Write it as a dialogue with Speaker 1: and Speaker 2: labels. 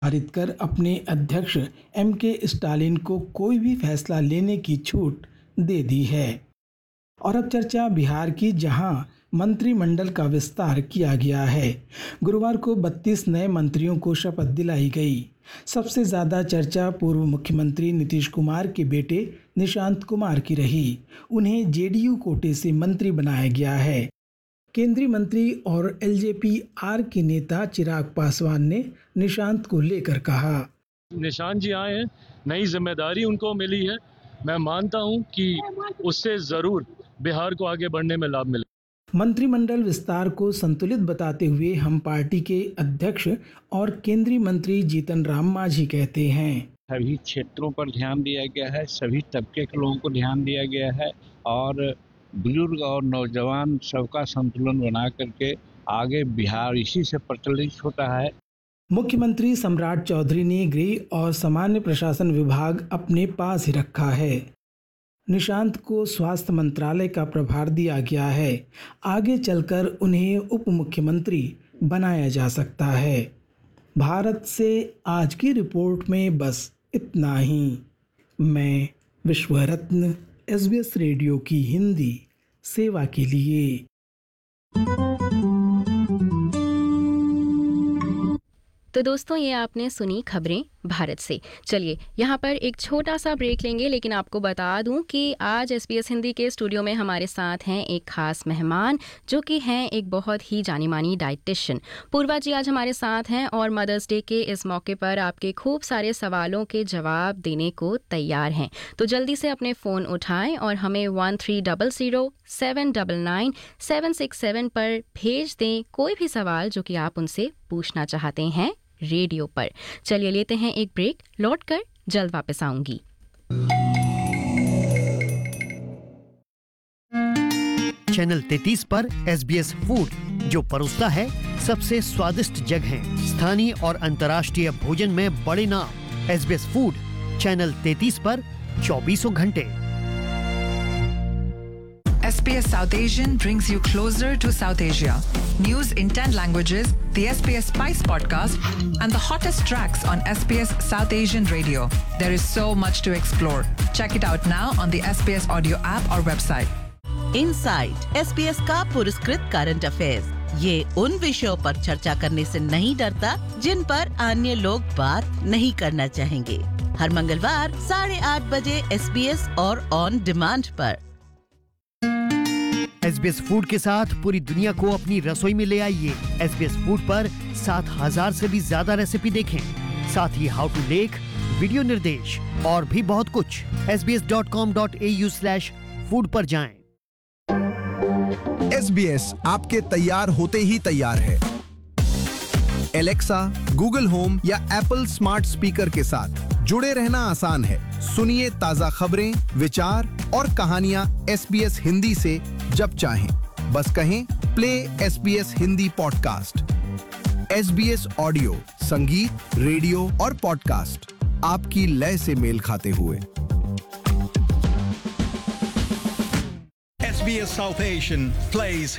Speaker 1: पारित कर अपने अध्यक्ष एम.के. स्टालिन को कोई भी फैसला लेने की छूट दे दी है। और अब चर्चा बिहार की, जहां मंत्रिमंडल का विस्तार किया गया है। गुरुवार को 32 नए मंत्रियों को शपथ दिलाई गई। सबसे ज्यादा चर्चा पूर्व मुख्यमंत्री नीतीश कुमार के बेटे निशांत कुमार की रही। उन्हें जेडीयू कोटे से मंत्री बनाया गया है। केंद्रीय मंत्री और एलजेपी-आर के नेता चिराग पासवान ने निशांत को लेकर कहा,
Speaker 2: निशांत जी आए हैं, नई जिम्मेदारी उनको मिली है। मैं मानता हूं कि उससे जरूर बिहार को आगे बढ़ने में लाभ मिले।
Speaker 1: मंत्रिमंडल विस्तार को संतुलित बताते हुए हम पार्टी के अध्यक्ष और केंद्रीय मंत्री जीतन राम मांझी कहते हैं,
Speaker 3: सभी क्षेत्रों पर ध्यान दिया गया है, सभी तबके के लोगों को ध्यान दिया गया है और बुजुर्ग और नौजवान सबका संतुलन बना करके आगे बिहार इसी से प्रचलित होता है।
Speaker 1: मुख्यमंत्री सम्राट चौधरी ने गृह और सामान्य प्रशासन विभाग अपने पास ही रखा है। निशांत को स्वास्थ्य मंत्रालय का प्रभार दिया गया है। आगे चलकर उन्हें उप मुख्यमंत्री बनाया जा सकता है। भारत से आज की रिपोर्ट में बस इतना ही। मैं विश्वरत्न, SBS रेडियो की हिंदी सेवा के लिए।
Speaker 4: तो दोस्तों, ये आपने सुनी खबरें भारत से। चलिए यहाँ पर एक छोटा सा ब्रेक लेंगे, लेकिन आपको बता दूं कि आज SBS हिंदी के स्टूडियो में हमारे साथ हैं एक खास मेहमान, जो कि हैं एक बहुत ही जानी मानी डाइटिशियन। पूर्वा जी आज हमारे साथ हैं और मदर्स डे के इस मौके पर आपके खूब सारे सवालों के जवाब देने को तैयार हैं। तो जल्दी से अपने फ़ोन उठाएं और हमें 1300-799-767 पर भेज दें कोई भी सवाल जो कि आप उनसे पूछना चाहते हैं रेडियो पर। चलिए लेते हैं एक ब्रेक, लौटकर जल्द वापस आऊंगी।
Speaker 5: चैनल 33 पर SBS फूड, जो परोसता है सबसे स्वादिष्ट जगहें, स्थानीय और अंतर्राष्ट्रीय भोजन में बड़े नाम। SBS फूड चैनल 33 पर 24 घंटे।
Speaker 6: SBS South Asian brings you closer to South Asia. News in 10 languages, the SBS Spice podcast, and the hottest tracks on SBS South Asian radio. There is so much to explore. Check it out now on the SBS audio app or website.
Speaker 7: Inside SBS का पुरस्कृत current affairs, ये उन विषयों पर चर्चा करने से नहीं डरता जिन पर अन्य लोग बात नहीं करना चाहेंगे। हर मंगलवार 8:30 बजे SBS और ऑन डिमांड पर।
Speaker 5: SBS फूड के साथ पूरी दुनिया को अपनी रसोई में ले आइए। SBS फूड पर 7000 से भी ज्यादा रेसिपी देखें, साथ ही हाउ टू लेख, वीडियो निर्देश और भी बहुत कुछ। sbs.com.au/food पर जाएं।
Speaker 8: SBS आपके तैयार होते ही तैयार है। एलेक्सा, गूगल होम या एप्पल स्मार्ट स्पीकर के साथ जुड़े रहना आसान है। सुनिए ताजा खबरें, विचार और कहानियां SBS हिंदी से जब चाहें। बस कहें play SBS Hindi podcast. SBS audio, संगीत, रेडियो और पॉडकास्ट आपकी लय से मेल खाते हुए।
Speaker 9: SBS South Asian plays